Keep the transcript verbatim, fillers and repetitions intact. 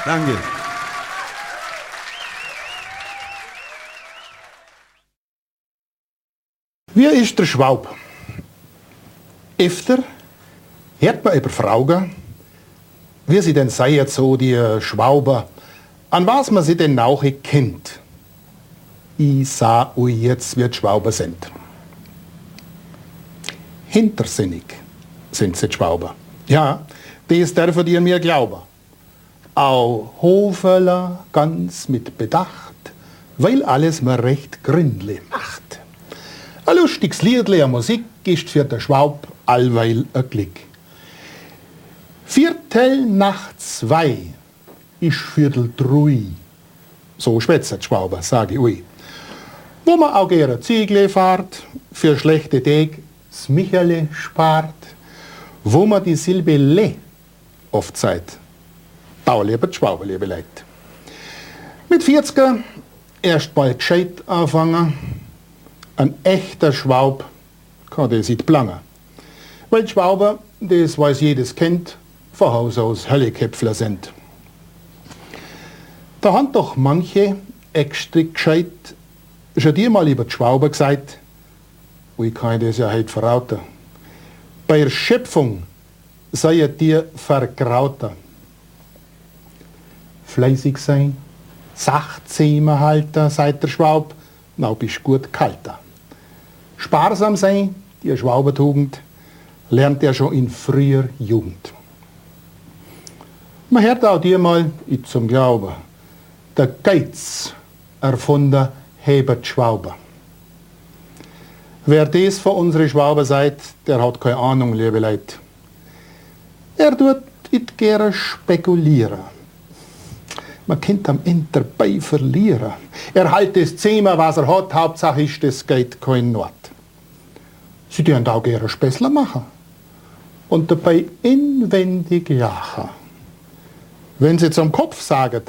Danke. Wie ist der Schwab? Öfter hört man über Fragen, wie sie denn seien, so die Schwauber, an was man sie denn auch kennt. Ich sah euch jetzt, wie die Schwauber sind. Hintersinnig sind sie die Schwauber. Ja, das dürfen ihr mir glauben. Auch Hofeler ganz mit Bedacht, weil alles mir recht gründlich macht. Ein lustiges Liedle, eine Musik ist für den Schwab allweil ein Glück. Viertel nach zwei ist Viertel drei. So schwätzt die Schwauber, sage ich euch. Wo man auch gerne Ziegle fahrt, für schlechte Tage das Michele spart, wo man die Silbe Le oft sagt, da lieber die Schwauber, liebe Leute. Mit vierziger erst bald gescheit anfangen. Ein echter Schwab kann das nicht planen. Weil die Schwauber, das weiß jedes kennt, von Haus aus Hölleköpfler sind. Da haben doch manche extra gescheit schon dir mal über die Schwauber gesagt, und ich kann das ja heute verraten. Bei der Schöpfung seid dir vergrauter. Fleißig sein, Sachzähmer halten, sagt der Schwab, na bist gut kalter. Sparsam sein, die Schwaubertugend, lernt er schon in früher Jugend. Man hört auch dir mal, ich zum Glauben, der Geiz erfunden hebet Schwauber. Wer das von unseren Schwauber sagt, der hat keine Ahnung, liebe Leute. Er tut it gerne spekulieren. Man könnte am Ende dabei verlieren. Er halt das Zimmer, was er hat, Hauptsache ist, es geht kein Not. Sie dürfen auch gerne Späßler machen und dabei inwendig lachen. Wenn sie zum Kopf sagen,